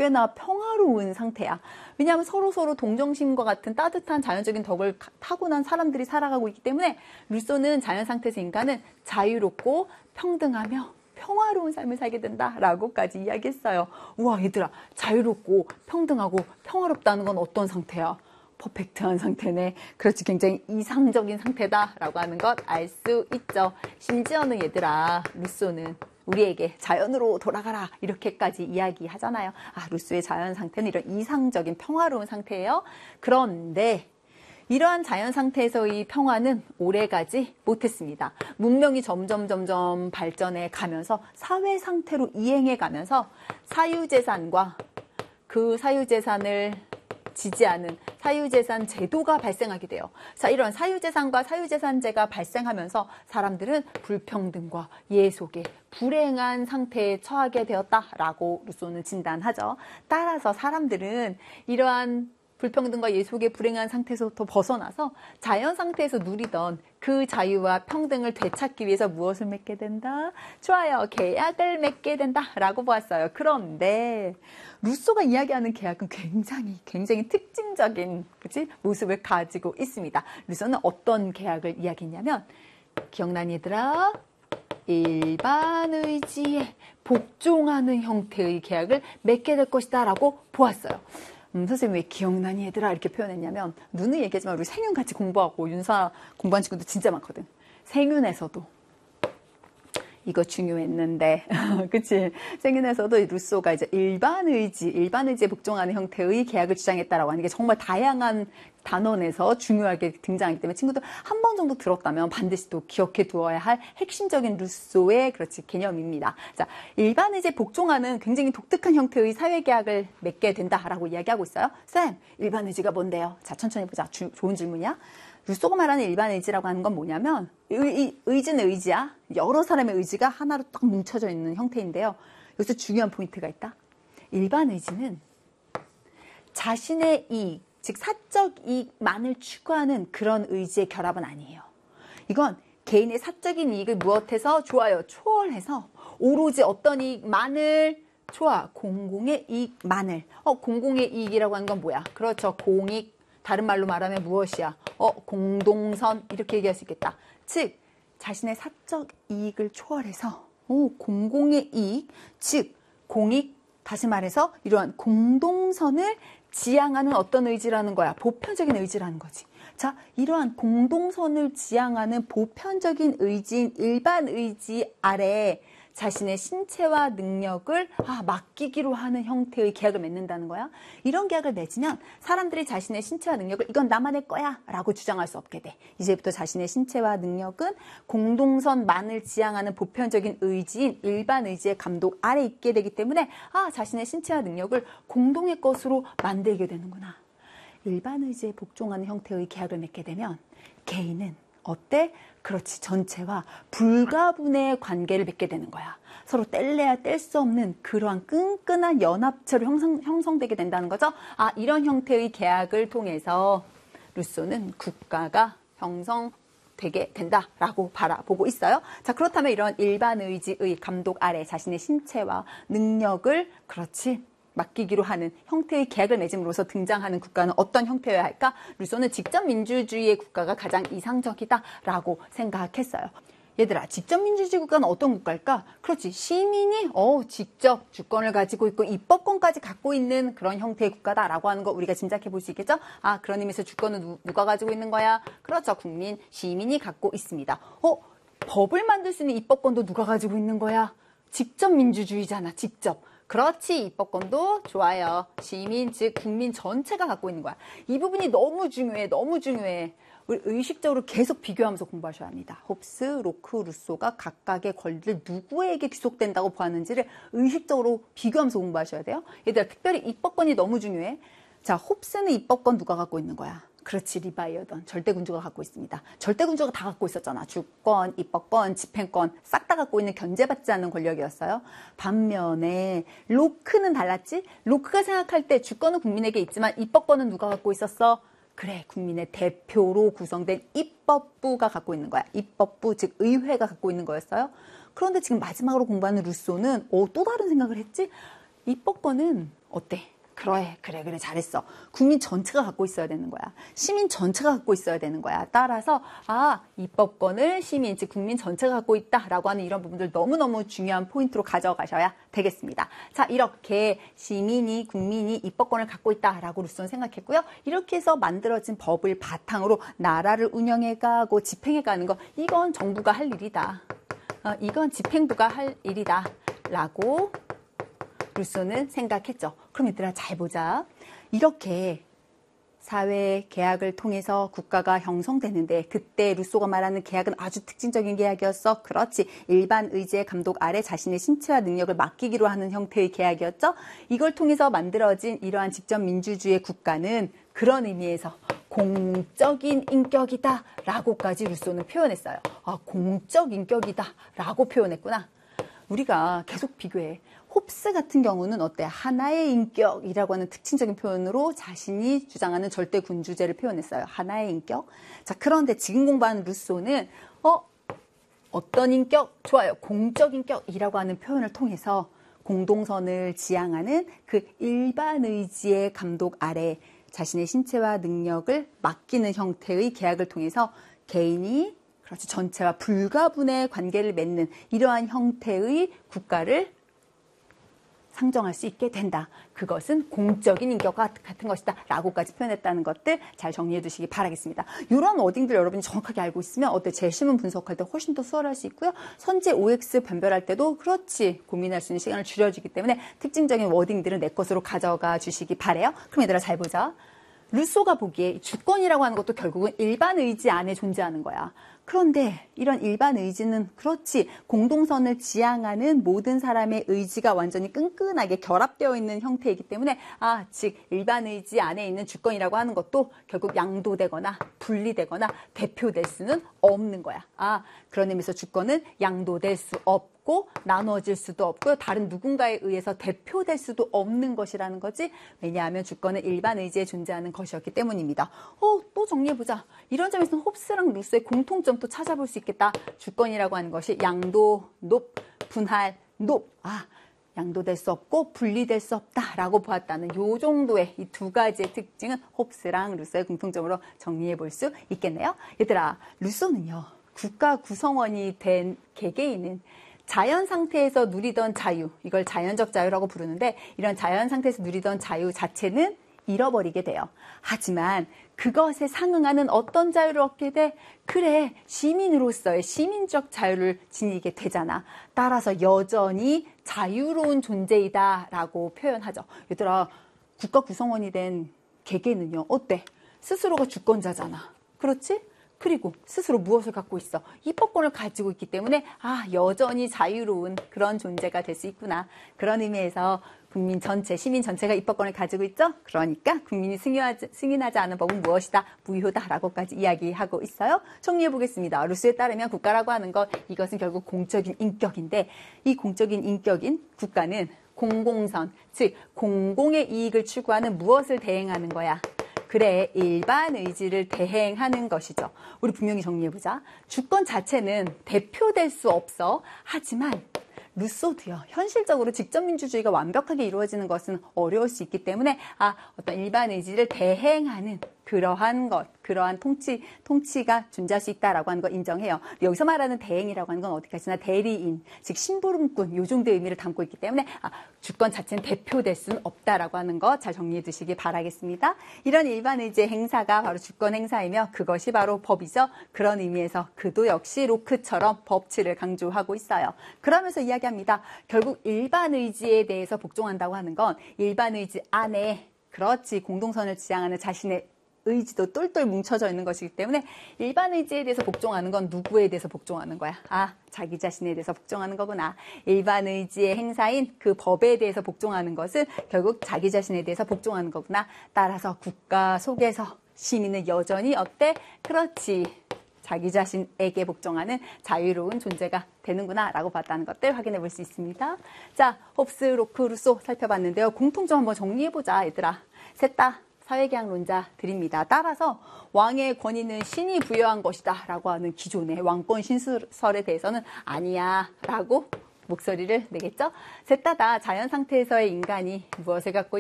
꽤나 평화로운 상태야. 왜냐하면 서로서로 동정심과 같은 따뜻한 자연적인 덕을 타고난 사람들이 살아가고 있기 때문에 루소는 자연 상태에서 인간은 자유롭고 평등하며 평화로운 삶을 살게 된다라고까지 이야기했어요. 우와, 얘들아, 자유롭고 평등하고 평화롭다는 건 어떤 상태야? 퍼펙트한 상태네. 그렇지, 굉장히 이상적인 상태다라고 하는 것 알 수 있죠. 심지어는 얘들아, 루소는 우리에게 자연으로 돌아가라 이렇게까지 이야기하잖아요. 아, 루소의 자연 상태는 이런 이상적인 평화로운 상태예요. 그런데 이러한 자연 상태에서의 평화는 오래가지 못했습니다. 문명이 점점 발전해 가면서 사회 상태로 이행해 가면서 사유재산과 그 사유재산을 지지하는 사유재산 제도가 발생하게 돼요. 자, 이런 사유재산과 사유재산제가 발생하면서 사람들은 불평등과 예속에 불행한 상태에 처하게 되었다라고 루소는 진단하죠. 따라서 사람들은 이러한 불평등과 예속의 불행한 상태에서부터 벗어나서 자연 상태에서 누리던 그 자유와 평등을 되찾기 위해서 무엇을 맺게 된다? 좋아요. 계약을 맺게 된다라고 보았어요. 그런데 루소가 이야기하는 계약은 굉장히 특징적인 모습을 가지고 있습니다. 루소는 어떤 계약을 이야기했냐면, 기억나니 얘들아? 일반 의지에 복종하는 형태의 계약을 맺게 될 것이다 라고 보았어요. 선생님 왜 기억나니 얘들아 이렇게 표현했냐면, 누누이 얘기하지만 우리 생윤 같이 공부하고 윤사 공부한 친구도 진짜 많거든. 생윤에서도 이거 중요했는데 그치? 생윤에서도 루소가 이제 일반 의지에 복종하는 형태의 계약을 주장했다라고 하는 게 정말 다양한 단원에서 중요하게 등장하기 때문에 친구들 한 번 정도 들었다면 반드시 또 기억해 두어야 할 핵심적인 루소의 개념입니다. 자, 일반 의지에 복종하는 굉장히 독특한 형태의 사회계약을 맺게 된다라고 이야기하고 있어요. 쌤, 일반 의지가 뭔데요? 자, 천천히 보자. 좋은 질문이야. 루소가 말하는 일반 의지라고 하는 건 뭐냐면, 의지는 의지야. 여러 사람의 의지가 하나로 딱 뭉쳐져 있는 형태인데요. 여기서 중요한 포인트가 있다. 일반 의지는 자신의 이익, 즉 사적 이익만을 추구하는 그런 의지의 결합은 아니에요. 이건 개인의 사적인 이익을 무엇해서 좋아요, 초월해서 오로지 어떤 이익만을 좋아, 공공의 이익만을. 공공의 이익이라고 하는 건 뭐야? 그렇죠, 공익. 다른 말로 말하면 무엇이야? 공동선, 이렇게 얘기할 수 있겠다. 즉, 자신의 사적 이익을 초월해서 공공의 이익, 즉 공익, 다시 말해서 이러한 공동선을 지향하는 어떤 의지라는 거야? 보편적인 의지라는 거지. 자, 이러한 공동선을 지향하는 보편적인 의지인 일반 의지 아래에 자신의 신체와 능력을 맡기기로 하는 형태의 계약을 맺는다는 거야. 이런 계약을 맺으면 사람들이 자신의 신체와 능력을 이건 나만의 거야 라고 주장할 수 없게 돼. 이제부터 자신의 신체와 능력은 공동선만을 지향하는 보편적인 의지인 일반 의지의 감독 아래 있게 되기 때문에 자신의 신체와 능력을 공동의 것으로 만들게 되는구나. 일반 의지에 복종하는 형태의 계약을 맺게 되면 개인은 어때? 그렇지, 전체와 불가분의 관계를 맺게 되는 거야. 서로 뗄래야 뗄 수 없는 그러한 끈끈한 연합체로 형성되게 된다는 거죠. 이런 형태의 계약을 통해서 루소는 국가가 형성되게 된다라고 바라보고 있어요. 자, 그렇다면 이런 일반 의지의 감독 아래 자신의 신체와 능력을 맡기기로 하는 형태의 계약을 맺음으로써 등장하는 국가는 어떤 형태여야 할까? 루소는 직접 민주주의의 국가가 가장 이상적이다라고 생각했어요. 얘들아, 직접 민주주의 국가는 어떤 국가일까? 그렇지, 시민이 직접 주권을 가지고 있고 입법권까지 갖고 있는 그런 형태의 국가다라고 하는 거 우리가 짐작해 볼 수 있겠죠? 그런 의미에서 주권은 누가 가지고 있는 거야? 그렇죠, 국민, 시민이 갖고 있습니다. 법을 만들 수 있는 입법권도 누가 가지고 있는 거야? 직접 민주주의잖아, 직접. 그렇지, 입법권도 좋아요. 시민, 즉 국민 전체가 갖고 있는 거야. 이 부분이 너무 중요해. 우리 의식적으로 계속 비교하면서 공부하셔야 합니다. 홉스, 로크, 루소가 각각의 권리를 누구에게 귀속된다고 보았는지를 의식적으로 비교하면서 공부하셔야 돼요. 얘들아, 특별히 입법권이 너무 중요해. 자, 홉스는 입법권 누가 갖고 있는 거야? 그렇지, 리바이어던 절대군주가 갖고 있습니다. 절대군주가 다 갖고 있었잖아. 주권, 입법권, 집행권 싹 다 갖고 있는 견제받지 않는 권력이었어요. 반면에 로크는 달랐지. 로크가 생각할 때 주권은 국민에게 있지만 입법권은 누가 갖고 있었어? 그래, 국민의 대표로 구성된 입법부가 갖고 있는 거야. 입법부, 즉 의회가 갖고 있는 거였어요. 그런데 지금 마지막으로 공부하는 루소는 또 다른 생각을 했지. 입법권은 어때? 그래 잘했어. 국민 전체가 갖고 있어야 되는 거야. 시민 전체가 갖고 있어야 되는 거야. 따라서 입법권을 시민, 즉 국민 전체가 갖고 있다라고 하는 이런 부분들 너무너무 중요한 포인트로 가져가셔야 되겠습니다. 자, 이렇게 시민이, 국민이 입법권을 갖고 있다라고 루소는 생각했고요. 이렇게 해서 만들어진 법을 바탕으로 나라를 운영해가고 집행해가는 거, 이건 정부가 할 일이다. 이건 집행부가 할 일이다 라고 루소는 생각했죠. 그럼 얘들아 잘 보자. 이렇게 사회 계약을 통해서 국가가 형성되는데, 그때 루소가 말하는 계약은 아주 특징적인 계약이었어. 그렇지. 일반 의지의 감독 아래 자신의 신체와 능력을 맡기기로 하는 형태의 계약이었죠. 이걸 통해서 만들어진 이러한 직접 민주주의 국가는 그런 의미에서 공적인 인격이다 라고까지 루소는 표현했어요. 공적 인격이다 라고 표현했구나. 우리가 계속 비교해. 홉스 같은 경우는 어때? 하나의 인격이라고 하는 특징적인 표현으로 자신이 주장하는 절대 군주제를 표현했어요. 하나의 인격. 자, 그런데 지금 공부하는 루소는 어떤 인격? 좋아요. 공적 인격이라고 하는 표현을 통해서 공동선을 지향하는 그 일반 의지의 감독 아래 자신의 신체와 능력을 맡기는 형태의 계약을 통해서 개인이 그렇지 전체와 불가분의 관계를 맺는 이러한 형태의 국가를 상정할 수 있게 된다. 그것은 공적인 인격과 같은 것이다 라고까지 표현했다는 것들 잘 정리해 두시기 바라겠습니다. 이런 워딩들 여러분이 정확하게 알고 있으면 재시문 분석할 때 훨씬 더 수월할 수 있고요. 선제 OX 변별할 때도 그렇지 고민할 수 있는 시간을 줄여주기 때문에 특징적인 워딩들은 내 것으로 가져가 주시기 바라요. 그럼 얘들아 잘 보자. 루소가 보기에 주권이라고 하는 것도 결국은 일반 의지 안에 존재하는 거야. 그런데 이런 일반 의지는 그렇지 공동선을 지향하는 모든 사람의 의지가 완전히 끈끈하게 결합되어 있는 형태이기 때문에 즉 일반 의지 안에 있는 주권이라고 하는 것도 결국 양도되거나 분리되거나 대표될 수는 없는 거야. 그런 의미에서 주권은 양도될 수 없고 나눠질 수도 없고요. 다른 누군가에 의해서 대표될 수도 없는 것이라는 거지. 왜냐하면 주권은 일반 의지에 존재하는 것이었기 때문입니다. 또 정리해보자. 이런 점에서는 홉스랑 루소의 공통점도 찾아볼 수 있겠다. 주권이라고 하는 것이 양도, 높, 분할, 높. 양도될 수 없고 분리될 수 없다라고 보았다는 요 정도의 이 두 가지의 특징은 홉스랑 루소의 공통점으로 정리해 볼 수 있겠네요. 얘들아, 루소는요. 국가 구성원이 된 개개인은 자연 상태에서 누리던 자유, 이걸 자연적 자유라고 부르는데 이런 자연 상태에서 누리던 자유 자체는 잃어버리게 돼요. 하지만 그것에 상응하는 어떤 자유를 얻게 돼? 그래, 시민으로서의 시민적 자유를 지니게 되잖아. 따라서 여전히 자유로운 존재이다 라고 표현하죠. 얘들아, 국가 구성원이 된 개개는요, 어때? 스스로가 주권자잖아. 그렇지? 그리고 스스로 무엇을 갖고 있어? 입법권을 가지고 있기 때문에 여전히 자유로운 그런 존재가 될 수 있구나. 그런 의미에서 국민 전체, 시민 전체가 입법권을 가지고 있죠? 그러니까 국민이 승인하지 않은 법은 무엇이다? 무효다라고까지 이야기하고 있어요. 정리해 보겠습니다. 루소에 따르면 국가라고 하는 것, 이것은 결국 공적인 인격인데 이 공적인 인격인 국가는 공공선, 즉 공공의 이익을 추구하는 무엇을 대행하는 거야? 그래, 일반 의지를 대행하는 것이죠. 우리 분명히 정리해보자. 주권 자체는 대표될 수 없어. 하지만 루소도요. 현실적으로 직접민주주의가 완벽하게 이루어지는 것은 어려울 수 있기 때문에 어떤 일반 의지를 대행하는 그러한 것, 그러한 통치가 존재할 수 있다라고 하는 거 인정해요. 여기서 말하는 대행이라고 하는 건 어디까지나 대리인, 즉 심부름꾼 요 정도의 의미를 담고 있기 때문에 주권 자체는 대표될 수는 없다라고 하는 거 잘 정리해 두시기 바라겠습니다. 이런 일반 의지의 행사가 바로 주권 행사이며 그것이 바로 법이죠. 그런 의미에서 그도 역시 로크처럼 법치를 강조하고 있어요. 그러면서 이야기합니다. 결국 일반 의지에 대해서 복종한다고 하는 건 일반 의지 안에 그렇지 공동선을 지향하는 자신의 의지도 똘똘 뭉쳐져 있는 것이기 때문에 일반 의지에 대해서 복종하는 건 누구에 대해서 복종하는 거야? 자기 자신에 대해서 복종하는 거구나. 일반 의지의 행사인 그 법에 대해서 복종하는 것은 결국 자기 자신에 대해서 복종하는 거구나. 따라서 국가 속에서 시민은 여전히 어때? 그렇지. 자기 자신에게 복종하는 자유로운 존재가 되는구나 라고 봤다는 것들 확인해 볼 수 있습니다. 자, 홉스, 로크, 루소 살펴봤는데요. 공통점 한번 정리해보자, 얘들아. 셋 다 사회계약론자들입니다. 따라서 왕의 권위는 신이 부여한 것이다 라고 하는 기존의 왕권 신설에 대해서는 아니야 라고 목소리를 내겠죠. 셋 다 자연 상태에서의 인간이 무엇을 갖고